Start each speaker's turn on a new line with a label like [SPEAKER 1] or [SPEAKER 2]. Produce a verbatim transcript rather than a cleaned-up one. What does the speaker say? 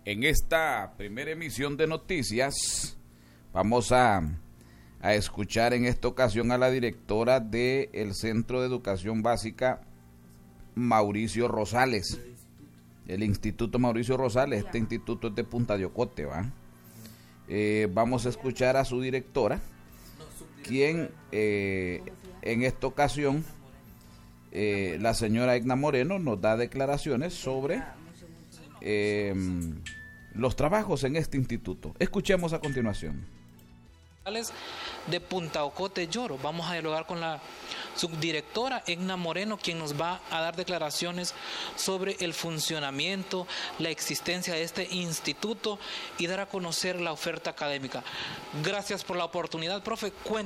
[SPEAKER 1] En esta primera emisión de noticias vamos a, a escuchar en esta ocasión a la directora del Centro de Educación Básica, Mauricio Rosales, el Instituto Mauricio Rosales. Este instituto es de Punta de Ocote, ¿va? Eh, vamos a escuchar a su directora, quien eh, en esta ocasión, eh, la señora Edna Moreno, nos da declaraciones sobre eh, los trabajos en este instituto. Escuchemos a continuación.
[SPEAKER 2] De Punta Ocote Lloro. Vamos a dialogar con la subdirectora Edna Moreno, quien nos va a dar declaraciones sobre el funcionamiento, la existencia de este instituto y dar a conocer la oferta académica. Gracias por la oportunidad, profe.